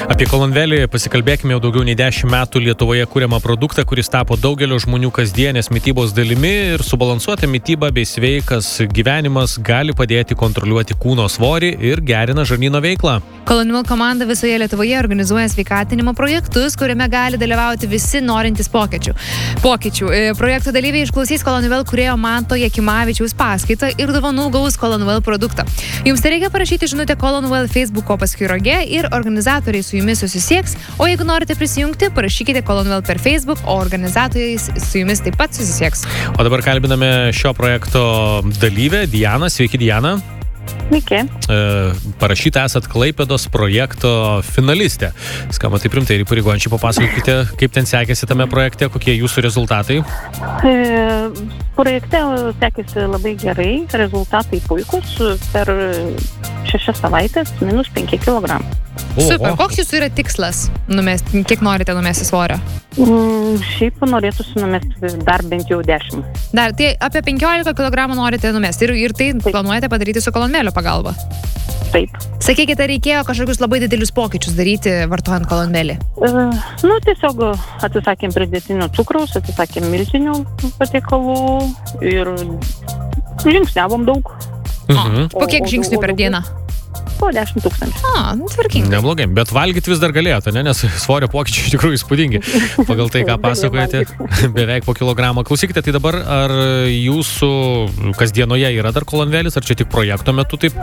Apie Colonvelį pasikalbėkime jau daugiau nei 10 metų Lietuvoje kuriamą produktą, kuris tapo daugelio žmonių kasdienės mitybos dalimi ir subalansuota mityba bei sveikas gyvenimas gali padėti kontroliuoti kūno svorį ir gerina žarnyno veiklą. Colonvel komanda visoje Lietuvoje organizuoja sveikatinimo projektus, kuriame gali dalyvauti visi norintys pokyčių. Projekto dalyviai išklausys Colonvel kūrėjo Manto Jakimavičiaus paskaitą ir dovanų gaus Colonvel produktą. Jums reikia parašyti žinutę Colonvel Facebooko paskyroje ir organizatoriai su jumis susisieks, o jeigu norite prisijungti, parašykite Colonvel per Facebook, o organizatoriai su jumis taip pat susisieks. O dabar kalbiname šio projekto dalyvę Dianą. Sveiki, Diana. Sveiki. Parašyta esat Klaipėdos projekto finalistė. Skamba taip rimtai ir įpareigojančiai, papasakokite, kaip ten sekėsi tame projekte, kokie jūsų rezultatai. Projekte sekėsi labai gerai, rezultatai puikus, per 6 savaitės minus 5 kg. Super, koks jūsų yra tikslas numesti, kiek norite numesti svorio? Šiaip norėtųsi numesti dar bent jau 10. Dar, tai apie 15 kg norite numesti ir tai planuojate padaryti su Colonvelio pagalba? Taip. Sakykite, reikėjo kažkokius labai didelius pokyčius daryti vartojant Colonvelį? Tiesiog atsisakėm pridėtinio cukraus, atsisakėm miltinių patiekalų ir žingsniavom daug. Po kiek žingsnių per dieną? Po 10 000. Tvarkingai. Neblogai, bet valgyti vis dar galėjote, ne? Nes svorio pokyčiai iš tikrųjų įspūdingi. Pagal tai, ką pasakojate, beveik po kilogramą. Klausykite, tai dabar ar jūsų kasdienoje yra dar Colonvelis, ar čia tik projekto metu taip?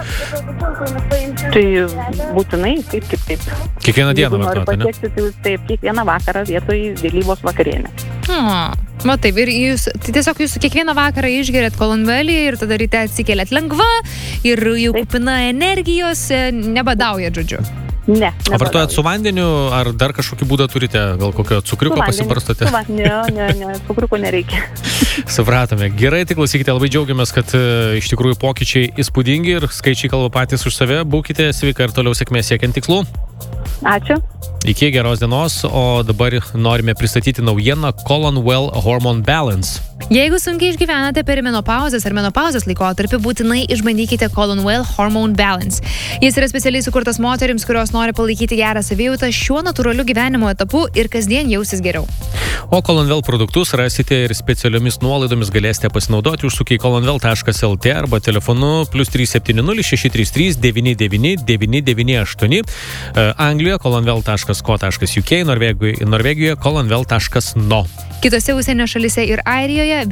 Tai būtinai, taip. Kiekvieną dieną vartojate, ne? Taip, kiekvieną vakarą vietoj vėlyvos vakarienės. Va taip, ir jūs kiekvieną vakarą išgeriat Colonvelį ir tada ryte atsikeliat lengva ir jau kupina energijos, nebadaujat, žodžiu. Ne. O vartojat su vandeniu, ar dar kažkokį būdą turite? Gal kokio cukriuko pasibarstote? Ne, cukriuko nereikia. Supratome. Gerai, tai klausykite, labai džiaugiamės, kad iš tikrųjų pokyčiai įspūdingi ir skaičiai kalba patys už save. Būkite sveika ir toliau sėkmės siekiant tikslų. Ačiū. Iki geros dienos, o dabar norime pristatyti naujieną Colonvel Hormone Balance. Jeigu sunkiai išgyvenate perimenopauzės ar menopauzės laikotarpį, būtinai išbandykite Colonvel Hormone Balance. Jis yra specialiai sukurtas moterims, kurios nori palaikyti gerą savijautą šiuo natūraliu gyvenimo etapu ir kasdien jausis geriau. O Colonvel produktus rasite ir specialiomis nuolaidomis galėsite pasinaudoti užsukę į colonvel.lt arba telefonu +370 633 99 998. Anglijoje colonvel.co.uk, Norvegijoje colonvel.no. Kitose užsienio šalyse ir Airijoje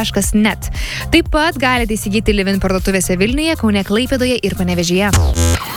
www.colonvel.net. Taip pat galite įsigyti Livin parduotuvėse Vilniuje, Kaune, Klaipėdoje ir Panevėžyje.